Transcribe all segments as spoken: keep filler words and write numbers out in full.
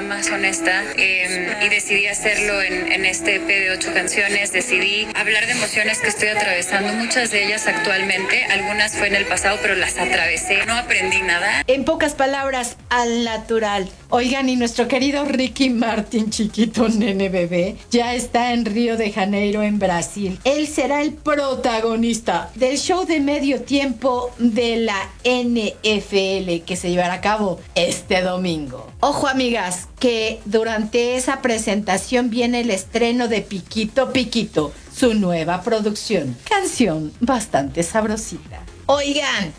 más honesta eh, y decidí hacerlo en, en este E P de ocho canciones. Decidí hablar de emociones que estoy atravesando, muchas de ellas actualmente, algunas fue en el pasado, pero las atravesé, no aprendí nada. En pocas palabras, al natural. Oigan, y nuestro querido Ricky Martin, chiquito nene bebé, ya está en Río de Janeiro, en Brasil. Él será el protagonista del show de medio tiempo de la N F L que se llevará a cabo este domingo. Ojo, amigas, que durante esa presentación viene el estreno de Piquito Piquito, su nueva producción. Canción bastante sabrosita. Oigan,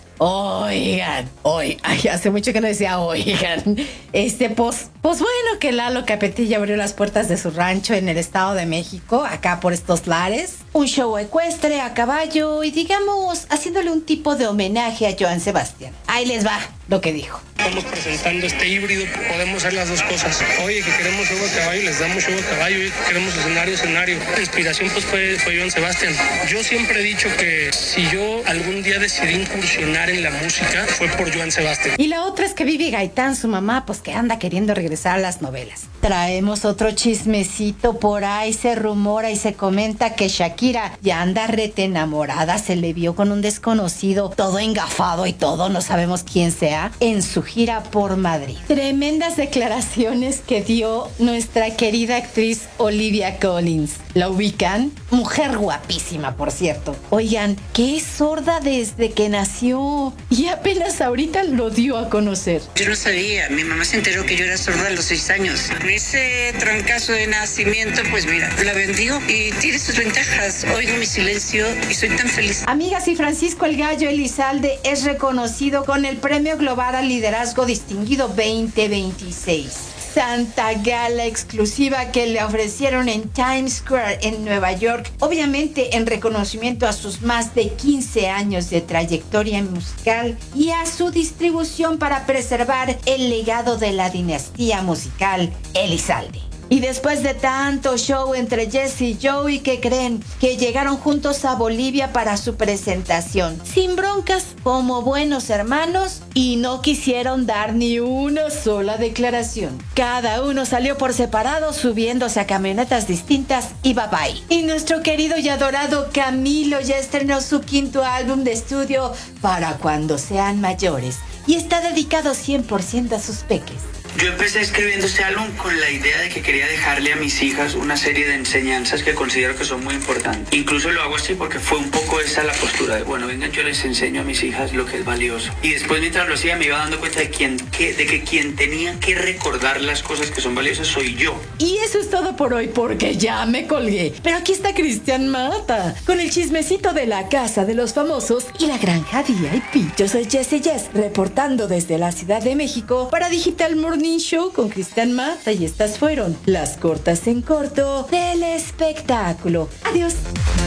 Oigan, hoy, ay, hace mucho que no decía oigan. Este, pues, pues bueno, que Lalo Capetilla abrió las puertas de su rancho en el Estado de México, acá por estos lares. Un show ecuestre a caballo y, digamos, haciéndole un tipo de homenaje a Joan Sebastián. Ahí les va lo que dijo. Estamos presentando este híbrido, podemos hacer las dos cosas. Oye, que queremos show a caballo, les damos show a caballo. Oye, que queremos escenario, escenario. La inspiración pues fue, fue Joan Sebastián. Yo siempre he dicho que si yo algún día decidí incursionar en la música, fue por Joan Sebastián. Y la otra es que Vivi Gaitán, su mamá, pues que anda queriendo regresar a las novelas. Traemos otro chismecito, por ahí se rumora y se comenta que Shakira ya anda rete enamorada, se le vio con un desconocido, todo engafado y todo, no sabemos quién sea, en su gira por Madrid. Tremendas declaraciones que dio nuestra querida actriz Olivia Collins. ¿La ubican? Mujer guapísima, por cierto. Oigan, que es sorda desde que nació y apenas ahorita lo dio a conocer. Yo no sabía, mi mamá se enteró que yo era sorda a los seis años. Ese trancazo de nacimiento, pues mira, la bendigo y tiene sus ventajas. Oigo mi silencio y soy tan feliz. Amigas, y Francisco el Gallo Elizalde es reconocido con el Premio Global al Liderazgo Distinguido veinte veintiséis. Santa gala exclusiva que le ofrecieron en Times Square en Nueva York, obviamente en reconocimiento a sus más de quince años de trayectoria musical y a su distribución para preservar el legado de la dinastía musical Elizalde. Y después de tanto show entre Jesse y Joey, ¿qué creen? Que llegaron juntos a Bolivia para su presentación, sin broncas, como buenos hermanos, y no quisieron dar ni una sola declaración. Cada uno salió por separado, subiéndose a camionetas distintas y bye bye. Y nuestro querido y adorado Camilo ya estrenó su quinto álbum de estudio, Para Cuando Sean Mayores, y está dedicado cien por ciento a sus peques. Yo empecé escribiendo este álbum con la idea de que quería dejarle a mis hijas una serie de enseñanzas que considero que son muy importantes. Incluso lo hago así porque fue un poco esa la postura de, bueno, vengan, yo les enseño a mis hijas lo que es valioso. Y después, mientras lo hacía, me iba dando cuenta de, quién, que, de que quien tenía que recordar las cosas que son valiosas soy yo. Y eso es todo por hoy, porque ya me colgué. Pero aquí está Cristian Mata, con el chismecito de la Casa de los Famosos y la Granja V I P. Yo soy Jessie Jess, reportando desde la Ciudad de México para Digital Morning Show con Cristian Mata, y estas fueron las cortas en corto del espectáculo. Adiós.